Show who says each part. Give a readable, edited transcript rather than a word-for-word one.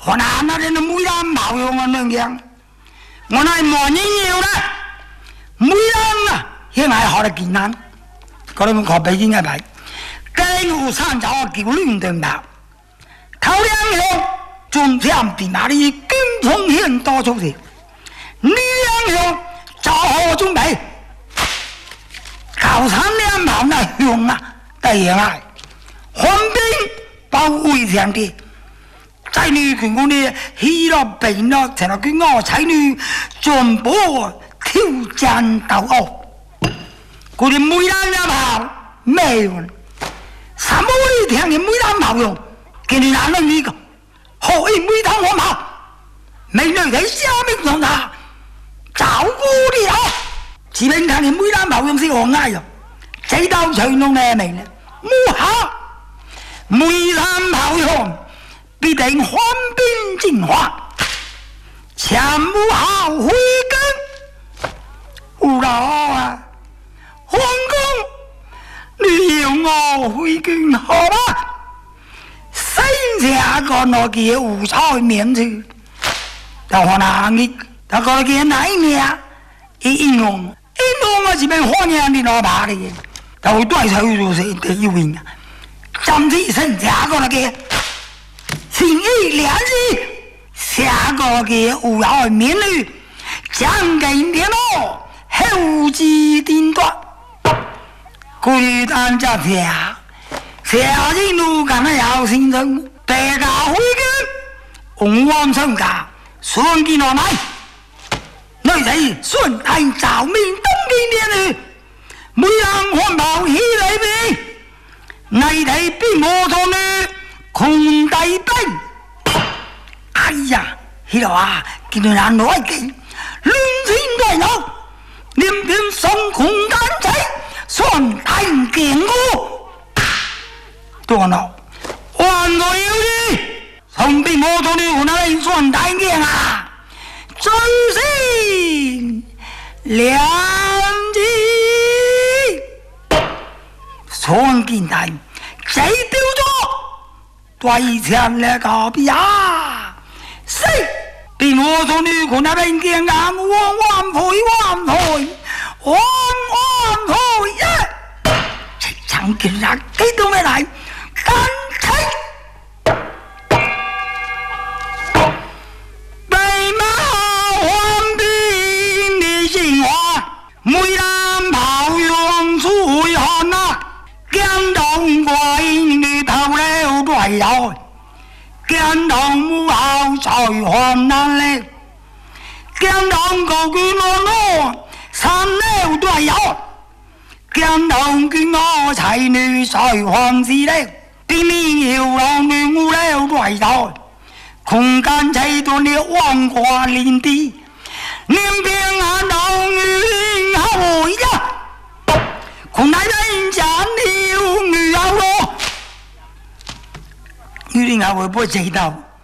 Speaker 1: 河南那人的梅兰毛用啊能样，我那莫人有了，梅兰啊，现在好了济南，嗰啲靠北京嘅牌，雞湖山就叫亂定白，頭兩樣仲聽電話啲驚風險多出嚟，呢兩樣就好準備，靠山兩旁那向啊，第二係寒冰包圍上啲。仔女佢我哋起落病咯，成日佢我仔女全部挑戰鬥惡，佢哋梅蘭一炮咩用？什麼你聽見梅蘭炮用？見你哪能呢個？何以梅蘭我炮？美女喺下面上下照顧你啊！只邊睇見梅蘭炮用是我嗌用，這道隨弄咩名呢？冇下梅蘭炮用。必定缓兵进化，前不好回根。胡老啊，皇公，你要我回根好吧？剩下個那個五彩面子，但我那你，他講嘅哪一年？一弄我這邊花年的老爸的，他會對手就是得一位啊，甚至剩下個那個。情義兩字，下個嘅烏鴉面女，將給年咯，後至定奪。佢單只下人路咁樣有先生，大家回嘅，紅黃上架，順見落嚟，女仔順帶照面東京年女，每人看到起來邊，你哋邊個做呢？空大兵，哎呀，迄度啊，見到人來勁，亂天大佬，連片送空間仔，算大勁我，多腦，還個要啲，從邊我做你湖南算大勁啊，最先兩字，算見大，誰丟咗？對前來告別啊！誰比我做女婿那邊見啊？萬歲萬歲萬歲呀！這場今日幾多沒來？乾脆白馬黃兵的心話，梅蘭炮用水寒啊！江東怪你頭了怪有，江東母後才患難咧，江東個句我三了怪有，江東句我才女才患事咧，比你要郎女無了怪有，空間才斷了萬花連地，年平安老女後呀，空大人家了女兒咯。你哋我會不會知道？